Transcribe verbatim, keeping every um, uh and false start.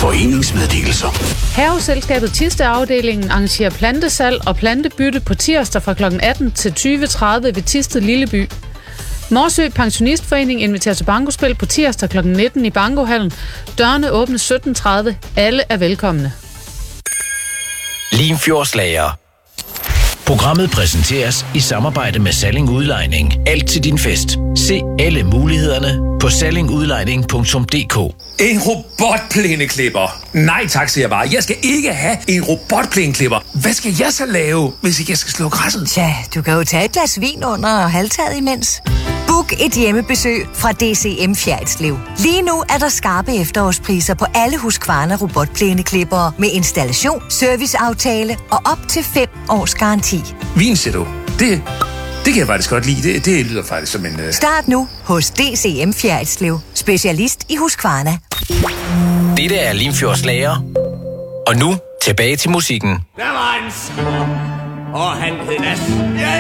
Foreningsmeddelelser. Haveselskabet Thisted afdelingen arrangerer plantesalg og plantebytte på tirsdag fra klokken atten til tyve tredive ved Thisted Lilleby. Morsø Pensionistforening inviterer til bankospil på tirsdag klokken nitten i Bankohallen. Dørene åbnes sytten tredive. Alle er velkomne. Limfjordslager. Programmet præsenteres i samarbejde med Salling Udlejning. Alt til din fest. Se alle mulighederne på salling udlejning punktum d k. En robotplæneklipper? Nej tak, siger jeg bare. Jeg skal ikke have en robotplæneklipper. Hvad skal jeg så lave, hvis ikke jeg skal slå græsset? Tja, du kan jo tage et glas vin under halvtaget imens. Book et hjemmebesøg fra D C M Fjerritslev. Lige nu er der skarpe efterårspriser på alle Husqvarna robotplæneklippere med installation, serviceaftale og op til fem års garanti. Vin, siger du? Det, det kan jeg faktisk godt lide. Det, det lyder faktisk som en... Uh... Start nu hos D C M Fjerritslev. Specialist i Husqvarna. Dette er Limfjordslager. Og nu tilbage til musikken. Der var en skår, og han hed Nas. Ja,